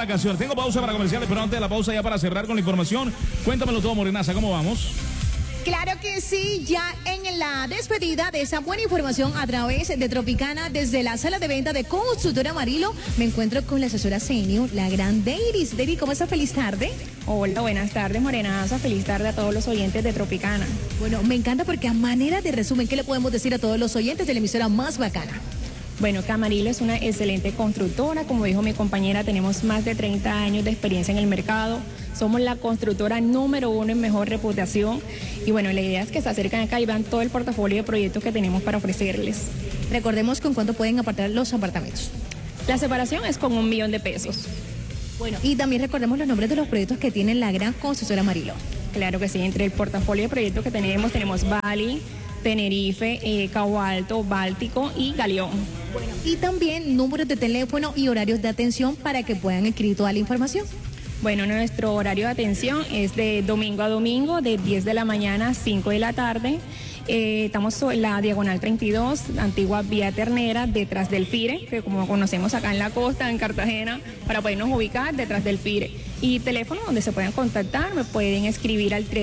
la canción. Tengo pausa para comerciales, pero antes de la pausa, ya para cerrar con la información, cuéntamelo todo, Morenaza, ¿cómo vamos? Claro que sí, ya en la despedida de esa buena información a través de Tropicana, desde la sala de venta de Constructora Amarillo, me encuentro con la asesora senior, la gran Deiris. Deiris, ¿cómo estás? Feliz tarde. Hola, buenas tardes, Morenaza. Feliz tarde a todos los oyentes de Tropicana. Bueno, me encanta porque a manera de resumen, ¿qué le podemos decir a todos los oyentes de la emisora más bacana? Bueno, que Amarillo es una excelente constructora. Como dijo mi compañera, tenemos más de 30 años de experiencia en el mercado. Somos la constructora número 1 en mejor reputación. Y bueno, la idea es que se acerquen acá y vean todo el portafolio de proyectos que tenemos para ofrecerles. Recordemos con cuánto pueden apartar los apartamentos. La separación es con $1.000.000. Bueno, y también recordemos los nombres de los proyectos que tiene la gran Constructora Amarillo. Claro que sí, entre el portafolio de proyectos que tenemos Bali, Tenerife, Cabo Alto, Báltico y Galeón. Bueno, y también números de teléfono y horarios de atención para que puedan escribir toda la información. Bueno, nuestro horario de atención es de domingo a domingo, de 10 de la mañana a 5 de la tarde. Estamos en la Diagonal 32, antigua Vía Ternera, detrás del FIRE, que como conocemos acá en la costa, en Cartagena, para podernos ubicar detrás del FIRE. Y teléfono donde se pueden contactar, me pueden escribir al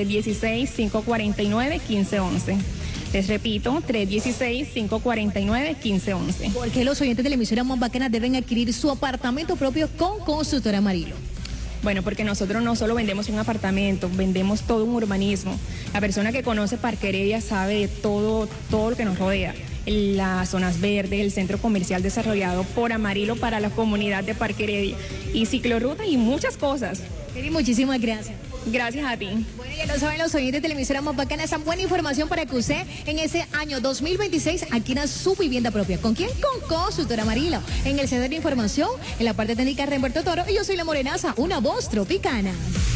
316-549-1511. Les repito, 316-549-1511. Porque los oyentes de la emisora más bacana deben adquirir su apartamento propio con Constructora Amarillo. Bueno, porque nosotros no solo vendemos un apartamento, vendemos todo un urbanismo. La persona que conoce Parque Heredia sabe de todo lo que nos rodea. Las zonas verdes, el centro comercial desarrollado por Amarillo para la comunidad de Parque Heredia. Y ciclorruta y muchas cosas. Eri, muchísimas gracias. Gracias a ti. Bueno, ya lo saben los oyentes de la emisora más bacana, esa buena información para que usted en ese año 2026 adquiera su vivienda propia. ¿Con quién? Con Constructora Amarillo. En el centro de información, en la parte técnica, Remberto Toro, y yo soy la Morenaza, una voz tropicana.